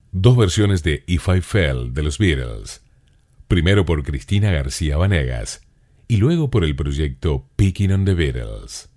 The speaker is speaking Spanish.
Dos versiones de If I Fell de los Beatles, primero por Cristina García Vanegas y luego por el proyecto Picking on the Beatles.